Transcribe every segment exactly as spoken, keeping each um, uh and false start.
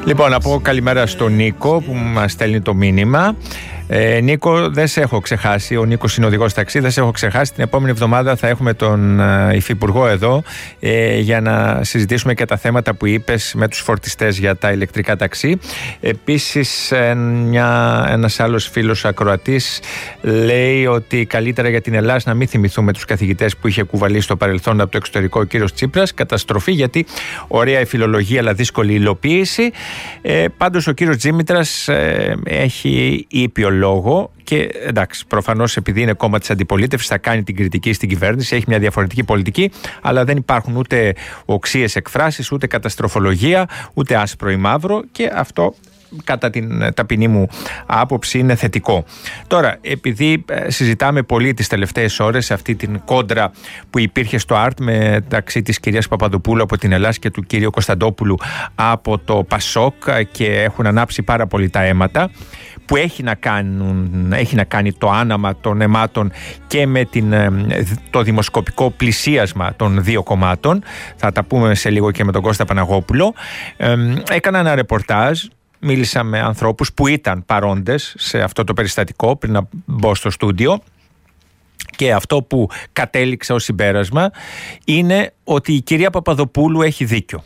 Λοιπόν, να πω καλημέρα στον Νίκο που μας στέλνει το μήνυμα. Ε, Νίκο, δεν σε έχω ξεχάσει. Ο Νίκος είναι οδηγός ταξί, δεν σε έχω ξεχάσει. Την επόμενη εβδομάδα θα έχουμε τον ε, υφυπουργό εδώ ε, για να συζητήσουμε και τα θέματα που είπες με τους φορτιστές για τα ηλεκτρικά ταξί. Επίσης, ε, μια, ένας άλλος φίλος ακροατής λέει ότι καλύτερα για την Ελλάδα να μην θυμηθούμε τους καθηγητές που είχε κουβαλήσει στο παρελθόν από το εξωτερικό ο κύριος Τσίπρας. Καταστροφή, γιατί ωραία η φιλολογία αλλά δύσκολη υλοποίηση. Ε, πάντως ο κύριος Τζίμητρας ε, έχει ήπιο λόγο και εντάξει, προφανώς επειδή είναι κόμμα της αντιπολίτευσης θα κάνει την κριτική στην κυβέρνηση, έχει μια διαφορετική πολιτική, αλλά δεν υπάρχουν ούτε οξύες εκφράσεις, ούτε καταστροφολογία, ούτε άσπρο ή μαύρο, και αυτό κατά την ταπεινή μου άποψη είναι θετικό. Τώρα, επειδή συζητάμε πολύ τις τελευταίες ώρες αυτή την κόντρα που υπήρχε στο ΑΡΤ μεταξύ της κυρίας Παπαδοπούλου από την Ελλάδα και του κυρίου Κωνσταντόπουλου από το ΠΑΣΟΚ και έχουν ανάψει πάρα πολύ τα αίματα, που έχει να, κάνουν, έχει να κάνει το άναμα των αιμάτων και με την, το δημοσκοπικό πλησίασμα των δύο κομμάτων. Θα τα πούμε σε λίγο και με τον Κώστα Παναγόπουλο. Ε, έκανα ένα ρεπορτάζ. Μίλησα με ανθρώπους που ήταν παρόντες σε αυτό το περιστατικό πριν να μπω στο στούντιο, και αυτό που κατέληξα ως συμπέρασμα είναι ότι η κυρία Παπαδοπούλου έχει δίκιο.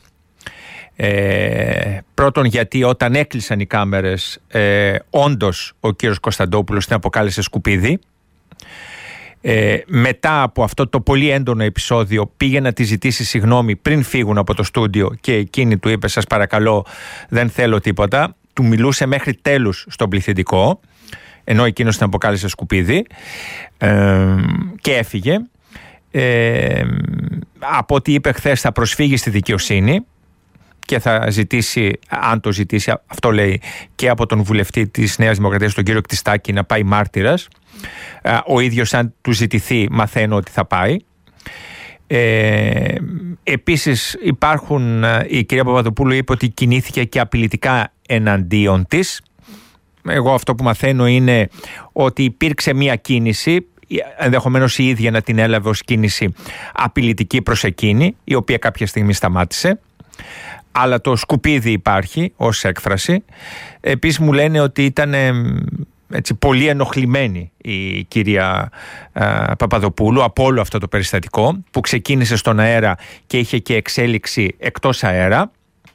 Ε, πρώτον, γιατί όταν έκλεισαν οι κάμερες ε, όντως ο κύριος Κωνσταντόπουλος την αποκάλεσε σκουπίδι. Ε, μετά από αυτό το πολύ έντονο επεισόδιο πήγε να τη ζητήσει συγγνώμη πριν φύγουν από το στούντιο και εκείνη του είπε, σας παρακαλώ δεν θέλω τίποτα. Του μιλούσε μέχρι τέλους στον πληθυντικό, ενώ εκείνος την αποκάλεσε σκουπίδι, ε, και έφυγε. ε, από ό,τι είπε χθες θα προσφύγει στη δικαιοσύνη και θα ζητήσει, αν το ζητήσει, αυτό λέει, και από τον βουλευτή της Νέας Δημοκρατίας, τον κύριο Κτιστάκη, να πάει μάρτυρας. Ο ίδιος, αν του ζητηθεί, μαθαίνω ότι θα πάει. Ε, επίσης υπάρχουν, η κυρία Παπαδοπούλου είπε ότι κινήθηκε και απειλητικά εναντίον της. Εγώ αυτό που μαθαίνω είναι ότι υπήρξε μία κίνηση, ενδεχομένως η ίδια να την έλαβε ως κίνηση απειλητική προς εκείνη, η οποία κάποια στιγμή σταμάτησε. Αλλά το σκουπίδι υπάρχει ως έκφραση. Επίσης μου λένε ότι ήταν έτσι πολύ ενοχλημένη η κυρία α, Παπαδοπούλου από όλο αυτό το περιστατικό που ξεκίνησε στον αέρα και είχε και εξέλιξη εκτός αέρα.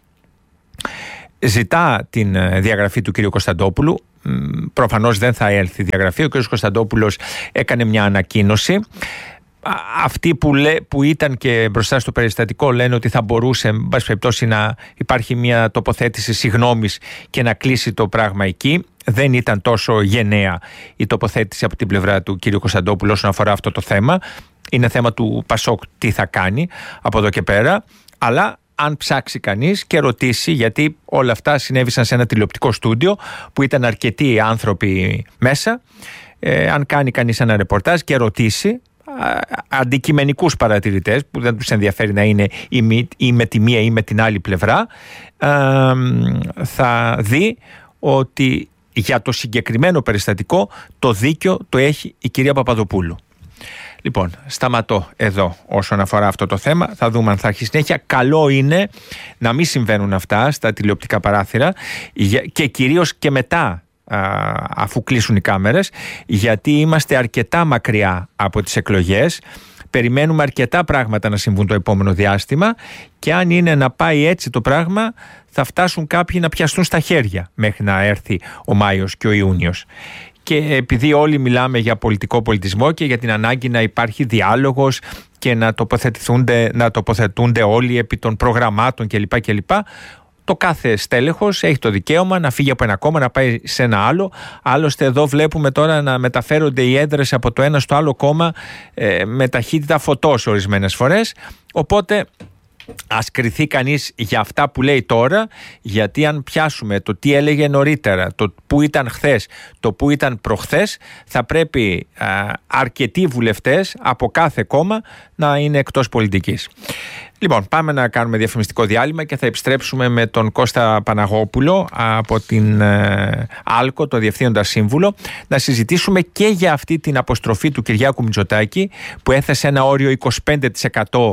Ζητά την διαγραφή του κυρίου Κωνσταντόπουλου. Προφανώς δεν θα έλθει η διαγραφή. Ο κύριος Κωνσταντόπουλος έκανε μια ανακοίνωση. Αυτοί που, λέ, που ήταν και μπροστά στο περιστατικό λένε ότι θα μπορούσε, εν πάση περιπτώσει, να υπάρχει μια τοποθέτηση συγγνώμης και να κλείσει το πράγμα εκεί. Δεν ήταν τόσο γενναία η τοποθέτηση από την πλευρά του κ. Κωνσταντόπουλου όσον αφορά αυτό το θέμα. Είναι θέμα του ΠΑΣΟΚ τι θα κάνει από εδώ και πέρα. Αλλά αν ψάξει κανείς και ρωτήσει, γιατί όλα αυτά συνέβησαν σε ένα τηλεοπτικό στούντιο που ήταν αρκετοί άνθρωποι μέσα, ε, αν κάνει κανείς ένα ρεπορτάζ και ρωτήσει αντικειμενικούς παρατηρητές που δεν τους ενδιαφέρει να είναι ή με τη μία ή με την άλλη πλευρά, θα δει ότι για το συγκεκριμένο περιστατικό το δίκιο το έχει η κυρία Παπαδοπούλου. Λοιπόν, σταματώ εδώ όσον αφορά αυτό το θέμα. Θα δούμε αν θα έχει συνέχεια. Καλό είναι να μην συμβαίνουν αυτά στα τηλεοπτικά παράθυρα και κυρίως και μετά, αφού κλείσουν οι κάμερες, γιατί είμαστε αρκετά μακριά από τις εκλογές. Περιμένουμε αρκετά πράγματα να συμβούν το επόμενο διάστημα και αν είναι να πάει έτσι το πράγμα θα φτάσουν κάποιοι να πιαστούν στα χέρια μέχρι να έρθει ο Μάιος και ο Ιούνιος. Και επειδή όλοι μιλάμε για πολιτικό πολιτισμό και για την ανάγκη να υπάρχει διάλογος και να τοποθετηθούνται, να τοποθετούνται όλοι επί των προγραμμάτων κλπ. κλπ. Το κάθε στέλεχος έχει το δικαίωμα να φύγει από ένα κόμμα, να πάει σε ένα άλλο. Άλλωστε εδώ βλέπουμε τώρα να μεταφέρονται οι έδρες από το ένα στο άλλο κόμμα ε, με ταχύτητα φωτός ορισμένες φορές. Οπότε ας κριθεί κανείς για αυτά που λέει τώρα, γιατί αν πιάσουμε το τι έλεγε νωρίτερα, το που ήταν χθες, το που ήταν προχθές, θα πρέπει α, αρκετοί βουλευτές από κάθε κόμμα να είναι εκτός πολιτικής. Λοιπόν, πάμε να κάνουμε διαφημιστικό διάλειμμα και θα επιστρέψουμε με τον Κώστα Παναγόπουλο από την ε, ΑΛΚΟ, το Διευθύνοντα Σύμβουλο, να συζητήσουμε και για αυτή την αποστροφή του Κυριάκου Μητσοτάκη που έθεσε ένα όριο είκοσι πέντε τοις εκατό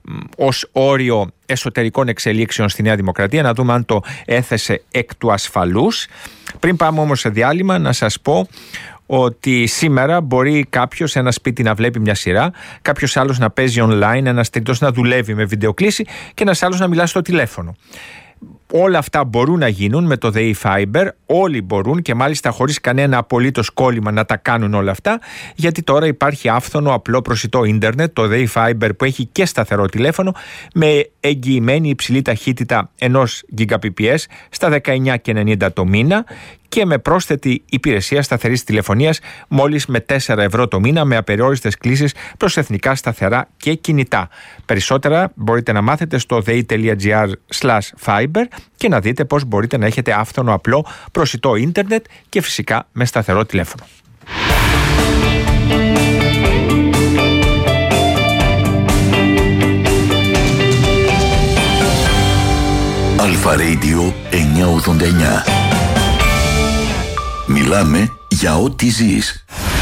ως όριο εσωτερικών εξελίξεων στη Νέα Δημοκρατία, να δούμε αν το έθεσε εκ του ασφαλούς. Πριν πάμε όμως σε διάλειμμα, να σας πω ότι σήμερα μπορεί κάποιος ένα σπίτι να βλέπει μια σειρά, κάποιος άλλος να παίζει online, ένας τρίτος να δουλεύει με βιντεοκλήση και ένας άλλος να μιλά στο τηλέφωνο. Όλα αυτά μπορούν να γίνουν με το ΔΕΗ Fiber, όλοι μπορούν και μάλιστα χωρίς κανένα απολύτως κόλλημα να τα κάνουν όλα αυτά, γιατί τώρα υπάρχει άφθονο απλό προσιτό ίντερνετ, το ΔΕΗ Fiber, που έχει και σταθερό τηλέφωνο με εγγυημένη υψηλή ταχύτητα ενός Gbps στα δεκαεννιά και ενενήντα το μήνα και με πρόσθετη υπηρεσία σταθερής τηλεφωνίας μόλις με τέσσερα ευρώ το μήνα, με απεριόριστες κλήσεις προς εθνικά σταθερά και κινητά. Περισσότερα μπορείτε να μάθετε στο dei.gr slash fiber και να δείτε πώς μπορείτε να έχετε άφθονο απλό προσιτό ίντερνετ και φυσικά με σταθερό τηλέφωνο. Αλφα Radio εννιακόσια ογδόντα εννιά. Μιλάμε για ό,τι ζεις.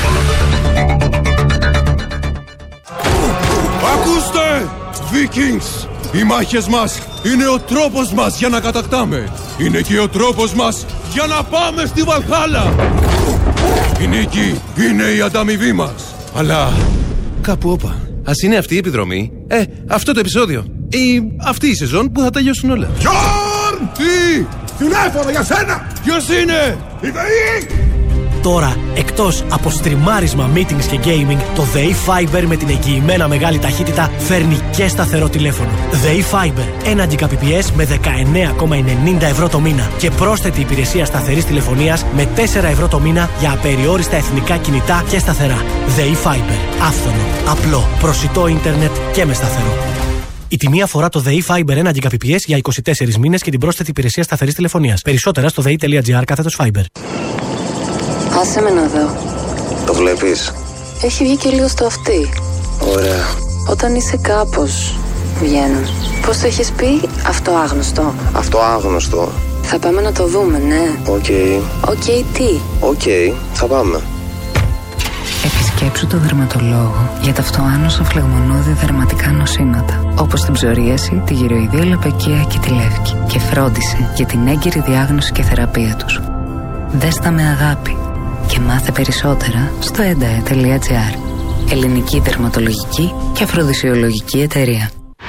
Ακούστε! Vikings! Οι μάχες μας είναι ο τρόπος μας για να κατακτάμε. Είναι και ο τρόπος μας για να πάμε στη Βαλχάλα. Η νίκη είναι η ανταμοιβή μας. Αλλά κάπου όπα. Ας είναι αυτή η επιδρομή, ε, αυτό το επεισόδιο ή αυτή η σεζόν που θα τελειώσουν όλα. Γιόρν! Τι! Τηλέφωνο για σένα! Ποιος είναι? Η ΔΕΗ! Τώρα, εκτός από στριμάρισμα, meetings και gaming, το ΔΕΗ Fiber με την εγγυημένα μεγάλη ταχύτητα φέρνει και σταθερό τηλέφωνο. ΔΕΗ Fiber, ένα Gbps με δεκαεννέα κόμμα ενενήντα ευρώ το μήνα και πρόσθετη υπηρεσία σταθερής τηλεφωνίας με τέσσερα ευρώ το μήνα για απεριόριστα εθνικά κινητά και σταθερά. ΔΕΗ Fiber, άφθονο, απλό, προσιτό ίντερνετ και με σταθερό. Η τιμή αφορά το ΔΕΗ Fiber ένα Gbps για είκοσι τέσσερις μήνες και την πρόσθετη υπηρεσία σταθερής τηλεφωνίας. Περισσότερα στο dei.gr κάθετος Fiber. Άσε με να δω. Το βλέπεις? Έχει βγει και λίγο στο αυτί. Ωραία. Όταν είσαι κάπως, βγαίνουν. Πώς το έχεις πει? Αυτό άγνωστο. Αυτό άγνωστο. Θα πάμε να το δούμε, ναι. Οκ. Okay. Οκ, okay, τι? Οκ, okay, θα πάμε. Επισκέψου το δερματολόγο για τα αυτοάνωσα φλεγμονώδη δερματικά νοσήματα, όπως την ψωρίαση, τη γυροειδία λαπαικία και τη λεύκη, και φρόντισε για την έγκαιρη διάγνωση και θεραπεία τους. Δες τα με αγάπη και μάθε περισσότερα στο endae.gr. Ελληνική δερματολογική και αφροδισιολογική εταιρεία.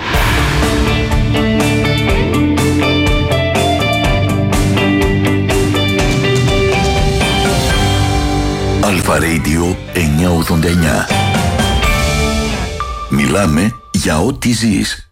Αλφα Radio εννιακόσια ογδόντα εννιά. Μιλάμε για ό,τι ζεις.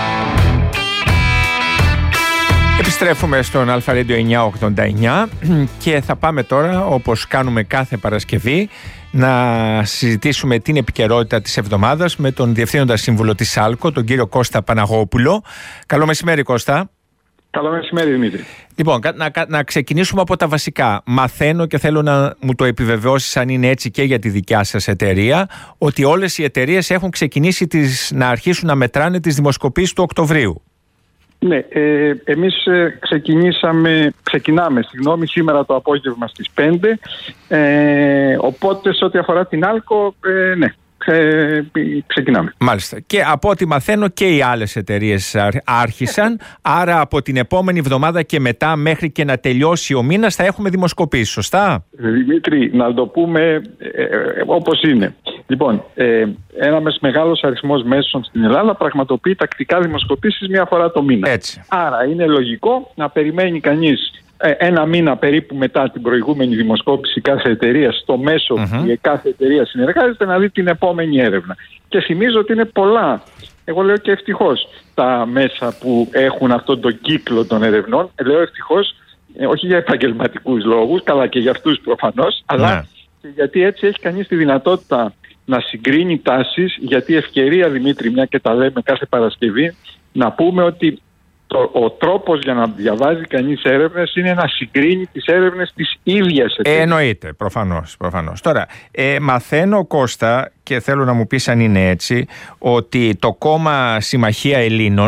Επιστρέφουμε στον Αλφα Radio εννιακόσια ογδόντα εννιά και θα πάμε τώρα, όπως κάνουμε κάθε Παρασκευή, να συζητήσουμε την επικαιρότητα της εβδομάδας με τον Διευθύνοντα Σύμβουλο της ΣΑΛΚΟ, τον κύριο Κώστα Παναγόπουλο. Καλό μεσημέρι, Κώστα. Καλό μεσημέρι, Δημήτρη. Λοιπόν, να, να ξεκινήσουμε από τα βασικά. Μαθαίνω και θέλω να μου το επιβεβαιώσεις, αν είναι έτσι και για τη δικιά σας εταιρεία, ότι όλες οι εταιρείες έχουν ξεκινήσει τις, να αρχίσουν να μετράνε τις δημοσκοπήσεις του Οκτωβρίου. Ναι, ε, εμείς ε, ξεκινήσαμε, ξεκινάμε συγγνώμη, σήμερα το απόγευμα στις πέντε, ε, οπότε σε ό,τι αφορά την ΑΛΚΟ, ε, ναι, ξε, ξεκινάμε. Μάλιστα. Και από ό,τι μαθαίνω και οι άλλες εταιρείες άρχισαν, άρα από την επόμενη εβδομάδα και μετά μέχρι και να τελειώσει ο μήνας θα έχουμε δημοσκοπήσεις, σωστά? Δημήτρη, να το πούμε ε, ε, όπως είναι. Λοιπόν, ε, ένας μεγάλος αριθμός μέσων στην Ελλάδα πραγματοποιεί τακτικά δημοσκοπήσεις μία φορά το μήνα. Έτσι. Άρα είναι λογικό να περιμένει κανείς ε, ένα μήνα περίπου μετά την προηγούμενη δημοσκόπηση κάθε εταιρεία, στο μέσο mm-hmm. που κάθε εταιρεία συνεργάζεται, να δει την επόμενη έρευνα. Και θυμίζω ότι είναι πολλά, εγώ λέω και ευτυχώς, τα μέσα που έχουν αυτόν τον κύκλο των ερευνών. Λέω ευτυχώς, ε, όχι για επαγγελματικούς λόγους, καλά και για αυτούς προφανώς, mm-hmm. αλλά και γιατί έτσι έχει κανείς τη δυνατότητα να συγκρίνει τάσεις, γιατί ευκαιρία, Δημήτρη, μια και τα λέμε κάθε Παρασκευή, να πούμε ότι το, ο τρόπος για να διαβάζει κανείς έρευνες είναι να συγκρίνει τις έρευνες της ίδιας εταιρείας. Ε, εννοείται, προφανώς, προφανώς. Τώρα, ε, μαθαίνω, Κώστα, και θέλω να μου πεις αν είναι έτσι, ότι το κόμμα Συμμαχία Ελλήνων,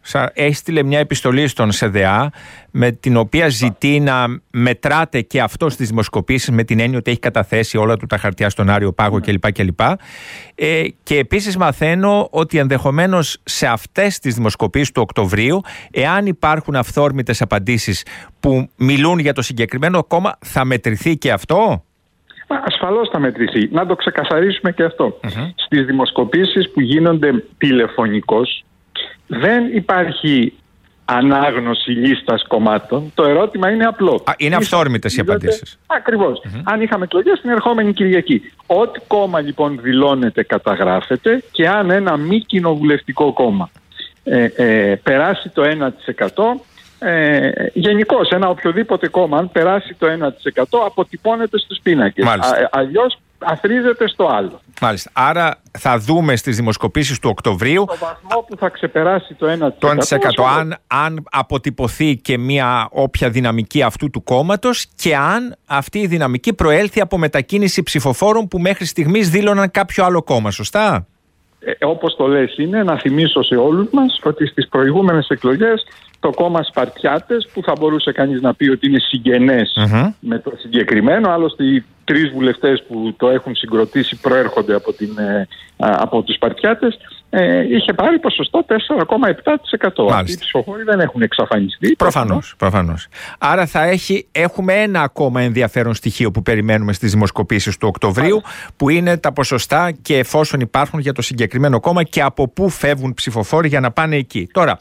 Έστειλε μια επιστολή στον ΣΕΔΕΑ με την οποία ζητεί να μετράτε και αυτό στις δημοσκοπήσεις, με την έννοια ότι έχει καταθέσει όλα του τα χαρτιά στον Άριο Πάγο κλπ. κλπ. Ε, και επίσης μαθαίνω ότι ενδεχομένως σε αυτές τις δημοσκοπήσεις του Οκτωβρίου, εάν υπάρχουν αυθόρμητες απαντήσεις που μιλούν για το συγκεκριμένο κόμμα, θα μετρηθεί και αυτό. Ασφαλώς θα μετρηθεί. Να το ξεκαθαρίσουμε και αυτό. Mm-hmm. Στις δημοσκοπήσεις που γίνονται τηλεφωνικώς δεν υπάρχει ανάγνωση λίστας κομμάτων. Το ερώτημα είναι απλό. Α, είναι αυθόρμητες οι απαντήσεις. Ακριβώς. Mm-hmm. Αν είχαμε εκλογές την ερχόμενη Κυριακή. Ό,τι κόμμα λοιπόν δηλώνεται καταγράφεται, και αν ένα μη κοινοβουλευτικό κόμμα ε, ε, περάσει το ένα τοις εκατό, Ε, γενικώς ένα οποιοδήποτε κόμμα, αν περάσει το ένα τοις εκατό, αποτυπώνεται στους πίνακες. Α, αλλιώς αθρίζεται στο άλλο. Μάλιστα. Άρα θα δούμε στις δημοσκοπήσεις του Οκτωβρίου το βαθμό που θα ξεπεράσει το ένα τοις εκατό. Το ένα τοις εκατό αν, αν αποτυπωθεί και μια όποια δυναμική αυτού του κόμματος, και αν αυτή η δυναμική προέλθει από μετακίνηση ψηφοφόρων που μέχρι στιγμής δήλωναν κάποιο άλλο κόμμα. Σωστά? Ε, όπως το λες, είναι να θυμίσω σε όλους μας ότι στις προηγούμενες εκλογές το κόμμα Σπαρτιάτες, που θα μπορούσε κανείς να πει ότι είναι συγγενές mm-hmm. με το συγκεκριμένο, άλλωστε οι τρεις βουλευτές που το έχουν συγκροτήσει προέρχονται από, την, ε, από τους Σπαρτιάτες, ε, είχε πάρει ποσοστό τέσσερα κόμμα επτά τοις εκατό. Αυτοί οι ψηφοφόροι δεν έχουν εξαφανιστεί. Προφανώς, προφανώς. Άρα θα έχει, έχουμε ένα ακόμα ενδιαφέρον στοιχείο που περιμένουμε στις δημοσκοπήσεις του Οκτωβρίου, Άρα. που είναι τα ποσοστά, και εφόσον υπάρχουν, για το συγκεκριμένο κόμμα και από πού φεύγουν ψηφοφόροι για να πάνε εκεί. Τώρα,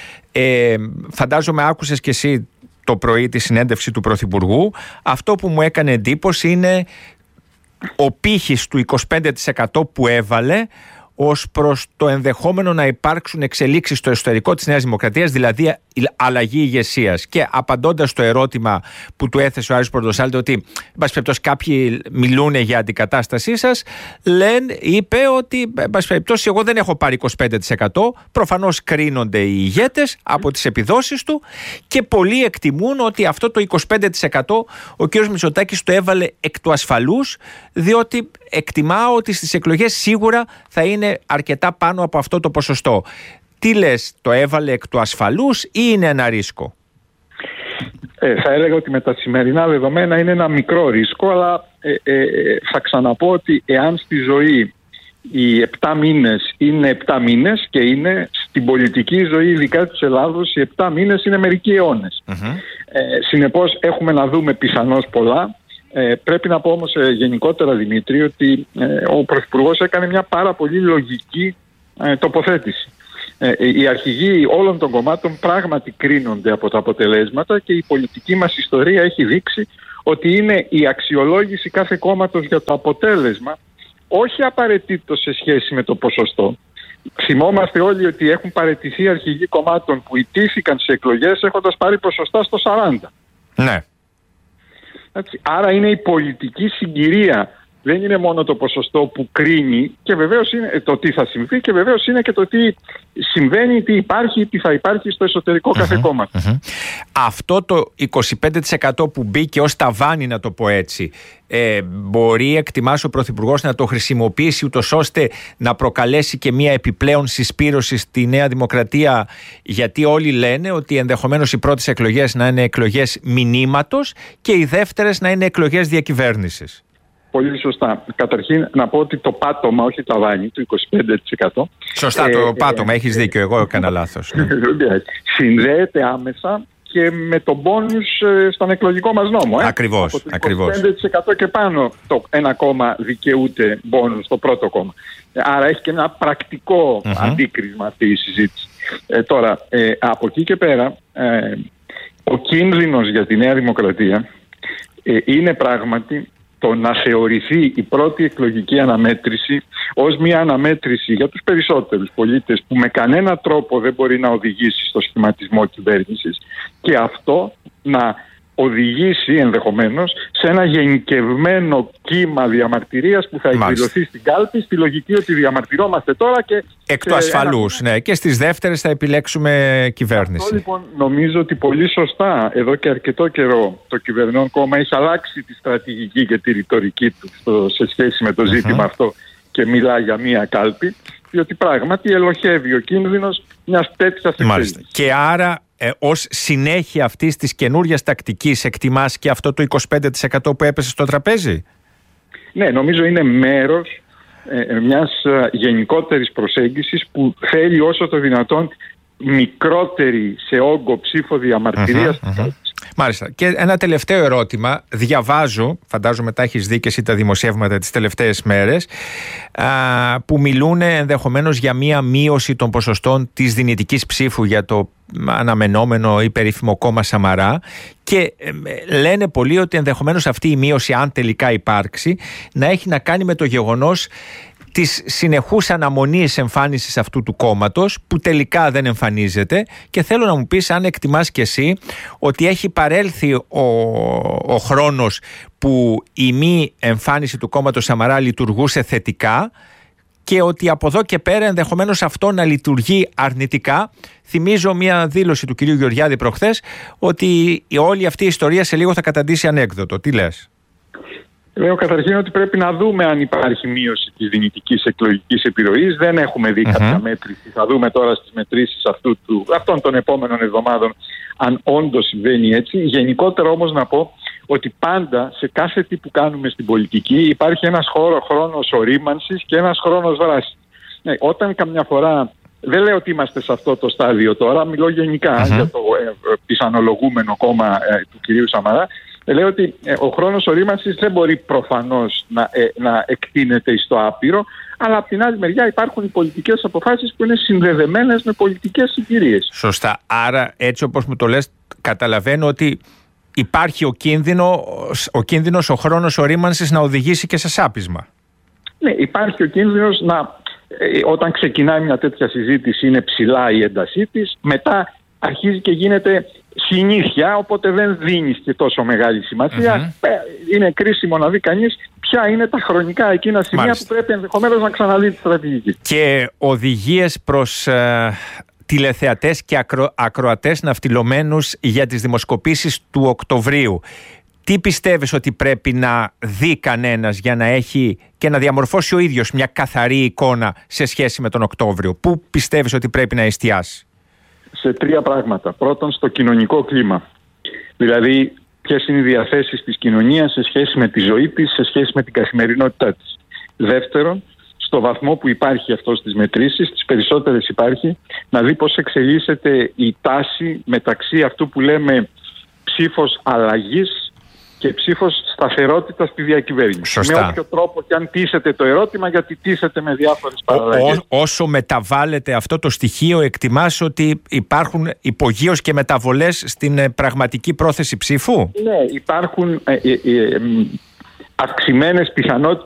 Ε, φαντάζομαι άκουσες και εσύ το πρωί τη συνέντευξη του Πρωθυπουργού. Αυτό που μου έκανε εντύπωση είναι ο πύχης του είκοσι πέντε τοις εκατό που έβαλε ως προς το ενδεχόμενο να υπάρξουν εξελίξεις στο εσωτερικό της Νέας Δημοκρατίας, δηλαδή αλλαγή ηγεσίας. Και απαντώντας στο ερώτημα που του έθεσε ο Άρης Πορτοσάλτη, ότι εν πάση περιπτώσει κάποιοι μιλούν για αντικατάστασή σας, λένε, είπε ότι εν πάση περιπτώσει εγώ δεν έχω πάρει είκοσι πέντε τοις εκατό. Προφανώς κρίνονται οι ηγέτες από τις επιδόσεις του, και πολλοί εκτιμούν ότι αυτό το είκοσι πέντε τοις εκατό ο κ. Μητσοτάκης το έβαλε εκ του ασφαλούς, διότι εκτιμά ότι στις εκλογές σίγουρα θα είναι αρκετά πάνω από αυτό το ποσοστό. Τι λες, το έβαλε εκ του ασφαλούς ή είναι ένα ρίσκο? Ε, θα έλεγα ότι με τα σημερινά δεδομένα είναι ένα μικρό ρίσκο, αλλά ε, ε, θα ξαναπώ ότι εάν στη ζωή οι επτά μήνες είναι επτά μήνες, και είναι στην πολιτική ζωή ειδικά της Ελλάδος οι επτά μήνες είναι μερικοί αιώνες. Mm-hmm. Ε, συνεπώς έχουμε να δούμε πιθανώς πολλά. Ε, πρέπει να πω όμως ε, γενικότερα, Δημήτρη, ότι ε, ο Πρωθυπουργός έκανε μια πάρα πολύ λογική ε, τοποθέτηση. Ε, οι αρχηγοί όλων των κομμάτων πράγματι κρίνονται από τα αποτελέσματα, και η πολιτική μας ιστορία έχει δείξει ότι είναι η αξιολόγηση κάθε κόμματος για το αποτέλεσμα, όχι απαραίτητο σε σχέση με το ποσοστό. Θυμόμαστε όλοι ότι έχουν παραιτηθεί αρχηγοί κομμάτων που ιτήθηκαν σε εκλογές έχοντας πάρει ποσοστά στο σαράντα. Ναι. Άρα είναι η πολιτική συγκυρία, δεν είναι μόνο το ποσοστό που κρίνει, και βεβαίως είναι το τι θα συμβεί, και βεβαίως είναι και το τι συμβαίνει, τι υπάρχει, τι θα υπάρχει στο εσωτερικό mm-hmm, κάθε κόμμα. Mm-hmm. Αυτό το είκοσι πέντε τοις εκατό που μπήκε ως ταβάνι, να το πω έτσι, ε, μπορεί, εκτιμάς, ο Πρωθυπουργός να το χρησιμοποιήσει ούτως ώστε να προκαλέσει και μια επιπλέον συσπήρωση στη Νέα Δημοκρατία, γιατί όλοι λένε ότι ενδεχομένως οι πρώτες εκλογές να είναι εκλογές μηνύματος και οι δεύτερες να είναι εκλογές διακυβέρνησης? Πολύ σωστά. Καταρχήν να πω ότι το πάτωμα, όχι το ταβάνι, του είκοσι πέντε τοις εκατό. Σωστά, το ε, πάτωμα, ε, έχεις δίκιο, εγώ έκανα λάθος. Ναι. Συνδέεται άμεσα και με τον πόνους στον εκλογικό μας νόμο. Ε. Ακριβώς, από το ακριβώς. είκοσι πέντε τοις εκατό και πάνω το ένα κόμμα δικαιούται πόνους στο πρώτο κόμμα. Άρα έχει και ένα πρακτικό mm-hmm. αντίκρισμα αυτή η συζήτηση. Ε, τώρα, ε, από εκεί και πέρα, ε, ο κίνδυνος για τη Νέα Δημοκρατία ε, είναι πράγματι το να θεωρηθεί η πρώτη εκλογική αναμέτρηση ως μια αναμέτρηση για τους περισσότερους πολίτες που με κανένα τρόπο δεν μπορεί να οδηγήσει στο σχηματισμό κυβέρνησης, και αυτό να οδηγήσει ενδεχομένως σε ένα γενικευμένο κύμα διαμαρτυρίας που θα εκδηλωθεί στην κάλπη, στη λογική ότι διαμαρτυρόμαστε τώρα και... Εκ του ασφαλούς, ένα... ναι, και στις δεύτερες θα επιλέξουμε κυβέρνηση. Αυτό λοιπόν νομίζω ότι πολύ σωστά εδώ και αρκετό καιρό το κυβερνών κόμμα έχει αλλάξει τη στρατηγική και τη ρητορική του στο, σε σχέση με το ζήτημα mm-hmm. αυτό, και μιλά για μία κάλπη, διότι πράγματι ελοχεύει ο κίνδυνος μιας τέτοιας εξέλιξης. Και άρα ε, ως συνέχεια αυτής της καινούριας τακτικής εκτιμάς και αυτό το είκοσι πέντε τοις εκατό που έπεσε στο τραπέζι? Ναι, νομίζω είναι μέρος ε, μιας ε, γενικότερης προσέγγισης που θέλει όσο το δυνατόν μικρότερη σε όγκο ψήφο διαμαρτυρίας. Mm-hmm, mm-hmm. Μάλιστα. Και ένα τελευταίο ερώτημα. Διαβάζω, φαντάζομαι τα έχεις δει και εσύ τα δημοσιεύματα τις τελευταίες μέρες, α, που μιλούν ενδεχομένως για μία μείωση των ποσοστών της δυνητικής ψήφου για το αναμενόμενο ή περίφημο κόμμα Σαμαρά, και ε, λένε πολλοί ότι ενδεχομένως αυτή η μείωση, αν τελικά υπάρξει, να έχει να κάνει με το γεγονός της συνεχούς αναμονής εμφάνισης αυτού του κόμματος, που τελικά δεν εμφανίζεται. Και θέλω να μου πεις αν εκτιμάς και εσύ ότι έχει παρέλθει ο, ο χρόνος που η μη εμφάνιση του κόμματος Σαμαρά λειτουργούσε θετικά και ότι από εδώ και πέρα ενδεχομένως αυτό να λειτουργεί αρνητικά. Θυμίζω μια δήλωση του κυρίου Γεωργιάδη προχθές ότι όλη αυτή η ιστορία σε λίγο θα καταντήσει ανέκδοτο. Τι λες? Λέω καταρχήν ότι πρέπει να δούμε αν υπάρχει μείωση της δυνητικής εκλογικής επιρροής. Δεν έχουμε δει mm-hmm. κάποια μέτρηση. Θα δούμε τώρα στις μετρήσεις αυτού του, αυτών των επόμενων εβδομάδων αν όντως συμβαίνει έτσι. Γενικότερα όμως να πω ότι πάντα σε κάθε τι που κάνουμε στην πολιτική υπάρχει ένας χώρο, χρόνος ορίμανσης και ένας χρόνος δράσης. Ναι, όταν καμιά φορά, δεν λέω ότι είμαστε σε αυτό το στάδιο τώρα, μιλώ γενικά mm-hmm. για το ε, πιθανολογούμενο κόμμα ε, του κυρίου Σαμαρά. Λέω ότι ε, ο χρόνος ορίμανσης δεν μπορεί προφανώς να, ε, να εκτείνεται στο άπειρο, αλλά από την άλλη μεριά υπάρχουν οι πολιτικές αποφάσεις που είναι συνδεδεμένες με πολιτικές συγκυρίες. Σωστά. Άρα έτσι όπως μου το λες, καταλαβαίνω ότι υπάρχει ο, κίνδυνο, ο κίνδυνος, ο χρόνος ορίμανσης να οδηγήσει και σε σάπισμα. Ναι, υπάρχει ο κίνδυνος να, ε, όταν ξεκινάει μια τέτοια συζήτηση είναι ψηλά η έντασή της, μετά αρχίζει και γίνεται συνήθεια, οπότε δεν δίνεις και τόσο μεγάλη σημασία. Mm-hmm. Είναι κρίσιμο να δει κανείς ποια είναι τα χρονικά εκείνα σημεία Μάλιστα. που πρέπει ενδεχομένως να ξαναδεί τη στρατηγική. Και οδηγίες προς ε, τηλεθεατές και ακρο, ακροατές ναυτιλωμένους για τις δημοσκοπήσεις του Οκτωβρίου. Τι πιστεύεις ότι πρέπει να δει κανένας για να έχει και να διαμορφώσει ο ίδιος μια καθαρή εικόνα σε σχέση με τον Οκτώβριο? Πού πιστεύεις ότι πρέπει να εστιάσει? Σε τρία πράγματα. Πρώτον, στο κοινωνικό κλίμα. Δηλαδή, ποιες είναι οι διαθέσεις της κοινωνίας σε σχέση με τη ζωή της, σε σχέση με την καθημερινότητά της. Δεύτερον, στο βαθμό που υπάρχει αυτό στις μετρήσεις, στις περισσότερες υπάρχει, να δει πώς εξελίσσεται η τάση μεταξύ αυτού που λέμε ψήφος αλλαγής και ψήφος σταθερότητα στη διακυβέρνηση. Σωστά. Με όποιο τρόπο και αν τίθεται το ερώτημα, γιατί τίθεται με διάφορες παραλλαγές. Ό, όσο μεταβάλλεται αυτό το στοιχείο, εκτιμάς ότι υπάρχουν υπογείως και μεταβολές στην ε, πραγματική πρόθεση ψήφου? Ναι, υπάρχουν ε, ε, ε, αυξημένες πιθανότητες